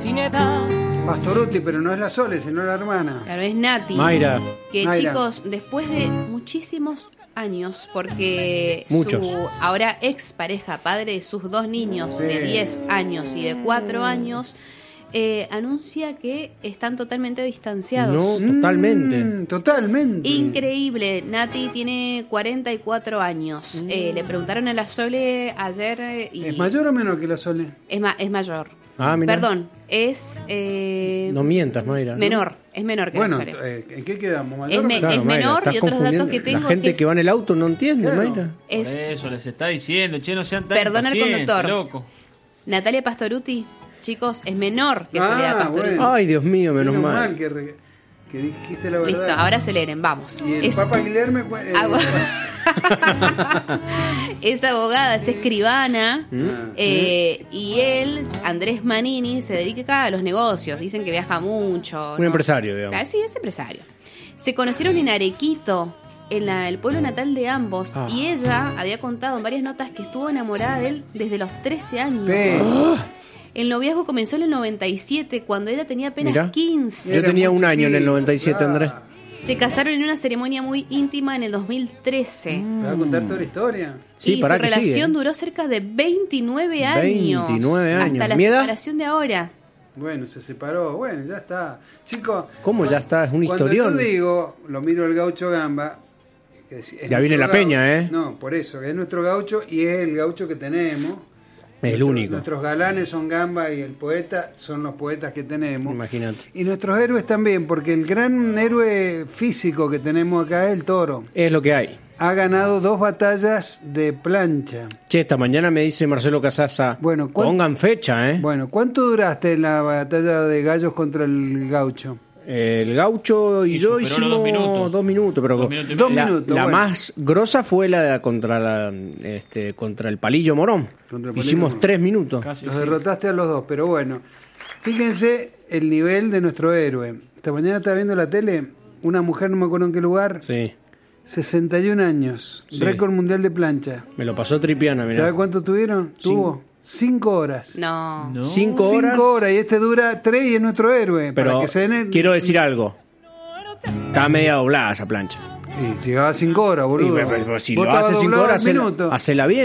sin edad. Pastoruti, pero no es la Sole, sino la hermana. Claro, es Nati. Mayra. Que Mayra. chicos, después de muchísimos años, porque Muchos. su ahora ex pareja, padre de sus dos niños de 10 años y de 4 años, anuncia que están totalmente distanciados. No, totalmente. Totalmente. Increíble, Nati tiene 44 años. Le preguntaron a la Sole ayer y ¿Es mayor o menor que la Sole? es mayor. Ah, mirá. Perdón, es No mientas, Mayra. menor, es menor que Bueno, la Sole. ¿en qué quedamos? ¿Mayor Es o me- menor? es menor estás y otros datos confundiendo. que tengo La gente es- que va en el auto no entiende, Claro. Mayra. Es Por eso les está diciendo, che, no sean tan Perdona al impacientes, conductor. loco. Natalia Pastoruti, chicos, es menor que Ah, Soledad Pastoruti. bueno. Ay, Dios mío, menos Menos mal. que dijiste la verdad. Listo, ahora aceleren, vamos. Y el Es, Papa Guillermo... es abogada, es escribana y él, Andrés Manini, se dedica a los negocios. Dicen que viaja mucho. Un ¿no? empresario, digamos. Claro, sí, es empresario. Se conocieron en Arequito, en el pueblo natal de ambos, Ah. y ella había contado en varias notas que estuvo enamorada de él desde los 13 años. El noviazgo comenzó en el 97, cuando ella tenía apenas Mirá. 15. Yo tenía un año en el 97, Andrés. Se casaron en una ceremonia muy íntima en el 2013. ¿Me va a contar toda la historia? Sí, y su pará que relación sigue. duró cerca de 29 años. 29 años. Hasta la ¿Mi edad? separación de ahora. Bueno, se separó. Bueno, ya está. Chicos... ¿Cómo ya está? Es un Cuando historión. yo digo, lo miro al gaucho Gamba... que es Ya viene nuestro la peña, gaucho. ¿eh? No, por eso, que es nuestro gaucho y es el gaucho que tenemos. El único. Nuestros galanes son Gamba y el poeta son los poetas que tenemos. Imagínate. Y nuestros héroes también, porque el gran héroe físico que tenemos acá es el toro. Es lo que hay. Ha ganado 2 batallas de plancha. Che, esta mañana me dice Marcelo Casasa, Bueno, pongan fecha, ¿eh? Bueno, ¿cuánto duraste en la batalla de gallos contra el gaucho? El gaucho y yo superó los hicimos 2 minutos. 2 minutos, pero 2 minutos y Dos medio. minutos, la bueno. más grosa fue la contra contra el Palillo Morón. Contra el Palillo Hicimos Morón. 3 minutos. Casi Los sí. derrotaste a los dos, pero bueno. Fíjense el nivel de nuestro héroe. Esta mañana estaba viendo la tele, una mujer, no me acuerdo en qué lugar, Sí, 61 años, Sí. récord mundial de plancha. me lo pasó Tripiana, mirá. ¿Sabe cuánto tuvieron? Tuvo 5 horas. No. No. 5 horas. 5 horas y este dura 3 y es nuestro héroe. Pero para que se den quiero decir algo. Está media doblada esa plancha. Y llegaba 5 horas, boludo. Y, pero si Vos lo hace estabas 5 doblado horas, en minutos. hacela bien.